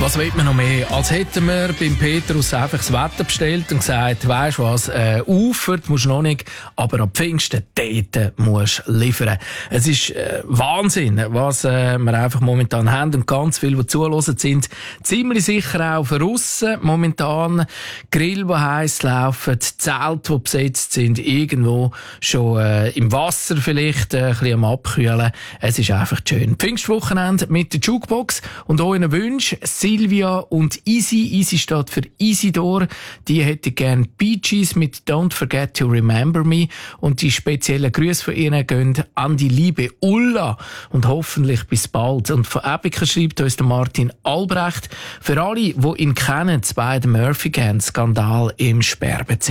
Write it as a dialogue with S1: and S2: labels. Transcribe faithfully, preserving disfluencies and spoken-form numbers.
S1: Was will man noch mehr? Als hätten wir beim Petrus einfach das Wetter bestellt und gesagt, weisst du was, äh, Ufert musst du noch nicht, aber am Pfingsten dort musst du liefern. Es ist äh, Wahnsinn, was äh, wir einfach momentan haben, und ganz viele, die zuhören, sind ziemlich sicher auch für aussen momentan. Grill, die heiss laufen, Zelte, die besetzt sind, irgendwo schon äh, im Wasser vielleicht äh, ein bisschen am Abkühlen. Es ist einfach schön. Pfingstwochenende mit der Jukebox und euren Wünschen. Silvia und Easy. Easy steht für Isidor. Die hätte gern Bee Gees mit Don't Forget to Remember Me. Und die speziellen Grüße von ihnen gehen an die liebe Ulla. Und hoffentlich bis bald. Und von Epica schreibt uns der Martin Albrecht. Für alle, die ihn kennen, bei dem Murphy Gang Skandal im Sperrbezirk.